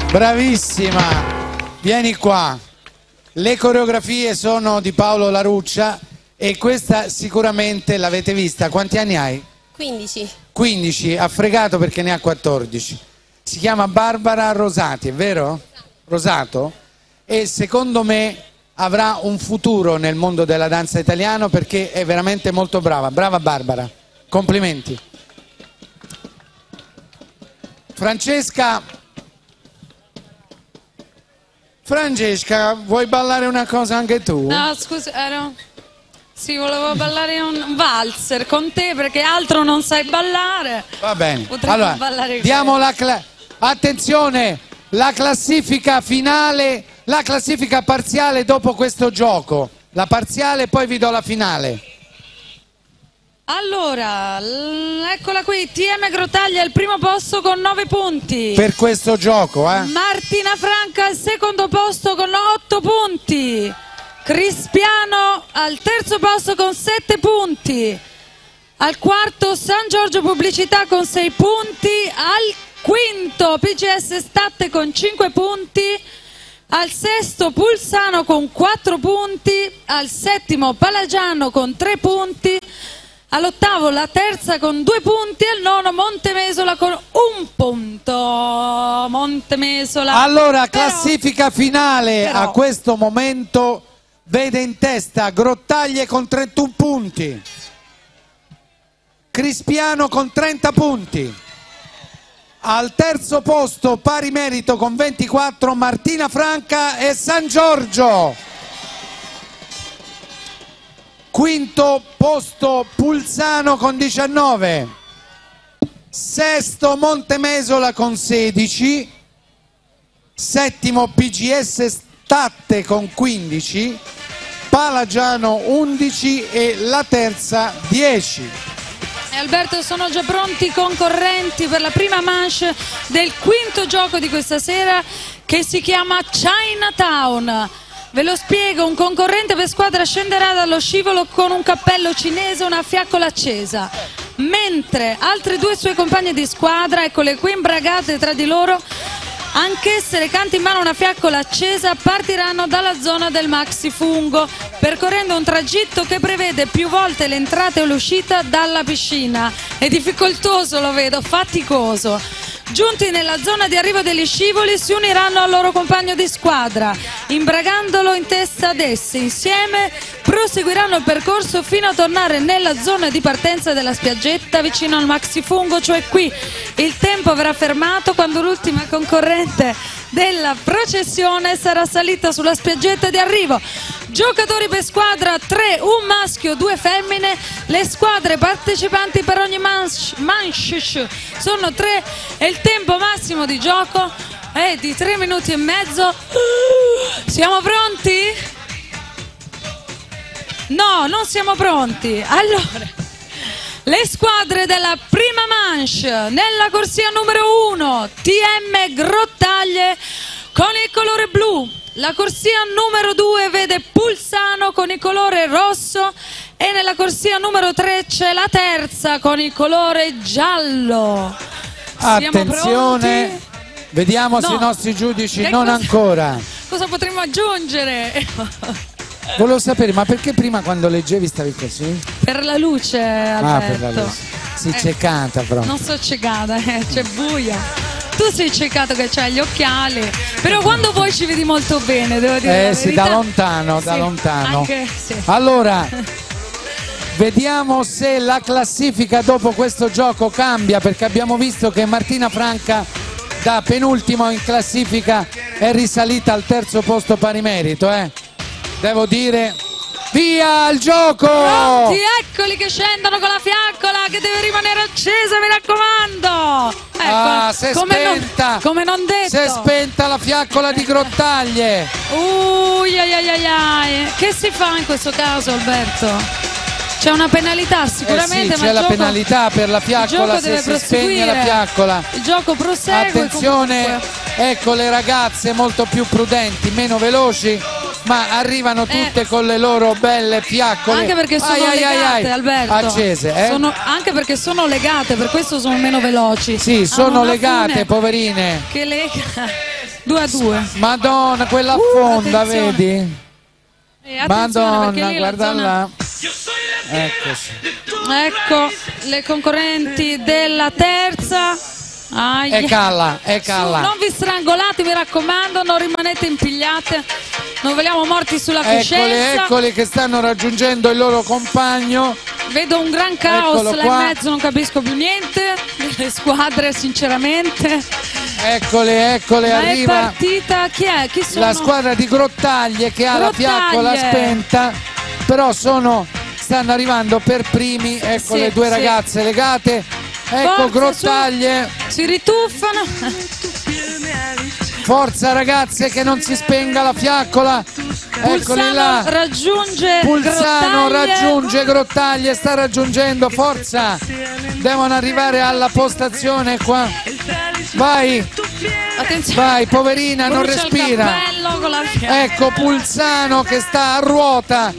Bravissima, vieni qua. Le coreografie sono di Paolo Laruccia e questa sicuramente l'avete vista. Quanti anni hai? 15. 15, ha fregato perché ne ha 14. Si chiama Barbara Rosati, è vero? Rosato? E secondo me avrà un futuro nel mondo della danza italiano perché è veramente molto brava. Brava Barbara, complimenti. Francesca, vuoi ballare una cosa anche tu? No, scusa, sì, volevo ballare un valzer con te perché altro non sai ballare. Va bene. Potremmo Allora, ballare diamo attenzione, la classifica finale, la classifica parziale dopo questo gioco. La parziale, poi vi do la finale. Allora, eccola qui, TM Grottaglia al primo posto con 9 punti. Per questo gioco, Martina Franca al secondo posto con 8 punti. Crispiano al terzo posto con 7 punti. Al quarto San Giorgio Pubblicità con 6 punti. Al quinto PGS Statte con 5 punti. Al sesto Pulsano con 4 punti. Al settimo Palagiano con 3 punti. All'ottavo La Terza con 2 punti, al nono Montemesola con 1 punto. Montemesola. Allora, classifica finale a questo momento vede in testa Grottaglie con 31 punti, Crispiano con 30 punti, al terzo posto pari merito con 24 Martina Franca e San Giorgio. Quinto posto Pulsano con 19, sesto Montemesola con 16, settimo PGS Statte con 15, Palagiano 11 e La Terza 10. E Alberto, sono già pronti i concorrenti per la prima manche del quinto gioco di questa sera che si chiama Chinatown. Ve lo spiego, un concorrente per squadra scenderà dallo scivolo con un cappello cinese e una fiaccola accesa, mentre altre 2 sue compagne di squadra, eccole qui imbragate tra di loro, anch'esse recanti in mano una fiaccola accesa, partiranno dalla zona del maxifungo, percorrendo un tragitto che prevede più volte l'entrata e l'uscita dalla piscina. È difficoltoso, lo vedo, faticoso. Giunti nella zona di arrivo degli scivoli si uniranno al loro compagno di squadra, imbragandolo in testa ad essi. Insieme proseguiranno il percorso fino a tornare nella zona di partenza della spiaggetta vicino al maxifungo, cioè qui. Il tempo verrà fermato quando l'ultima concorrente della processione sarà salita sulla spiaggetta di arrivo. Giocatori per squadra 3, un maschio, 2 femmine. Le squadre partecipanti per ogni manche sono 3 e il tempo massimo di gioco è di 3 minuti e mezzo. Siamo pronti? No, non siamo pronti. Allora, le squadre della prima manche nella corsia numero 1, TM Grottaglie con il colore blu. La corsia numero 2 vede Pulsano con il colore rosso e nella corsia numero 3 c'è La Terza con il colore giallo. Attenzione, vediamo se i nostri giudici non ancora. Cosa potremmo aggiungere? Volevo sapere, ma perché prima quando leggevi stavi così? Per la luce, Alberto. Per la luce. Sei ciecata proprio. Non sto ciecata, c'è buio. Tu sei ciecato che c'hai gli occhiali, però quando vuoi ci vedi molto bene, devo dire. Sì, da lontano, da lontano. Anche, sì. Allora, vediamo se la classifica dopo questo gioco cambia, perché abbiamo visto che Martina Franca da penultimo in classifica è risalita al terzo posto pari merito, Devo dire, via al gioco! Pronti, eccoli che scendono con la fiaccola che deve rimanere accesa, mi raccomando! Ecco, si è spenta! Come non detto! Si è spenta la fiaccola di Grottaglie! Che si fa in questo caso, Alberto? C'è una penalità sicuramente, sì, ma c'è la penalità per la fiaccola se si spegne la fiaccola. Il gioco prosegue. Attenzione, comunque. Ecco le ragazze molto più prudenti, meno veloci, ma arrivano tutte con le loro belle fiaccole. Anche perché sono legate, Alberto. Accese, anche perché sono legate, per questo sono meno veloci. Sì, sono legate, fune poverine. che lega. 2-2. Madonna, quella affonda, attenzione. vedi? Attenzione, perché Madonna, lì guarda la zona... là. Eccoci. Ecco le concorrenti della terza. Aia. È calla. Non vi strangolate, mi raccomando, non rimanete impigliate, non vogliamo morti sulla coscienza. Eccoli che stanno raggiungendo il loro compagno. Vedo un gran caos Eccolo là qua. in mezzo, non capisco più niente delle squadre, sinceramente. Eccole, Ma è arriva partita, chi è? Chi sono? la squadra di Grottaglie che ha la fiaccola Grottaglie. spenta, però stanno arrivando per primi. Ecco Sì, le due sì. ragazze legate. Ecco Forza, Grottaglie. si rituffano. Forza ragazze, che non si spenga la fiaccola. Eccoli Pulsano là. raggiunge Pulsano Grottaglie. raggiunge Grottaglie, sta raggiungendo, forza, devono arrivare alla postazione qua. Vai, Attenzione. vai, poverina, non Brucia il respira. cappello con la fiaccola. Ecco Pulsano che sta a ruota.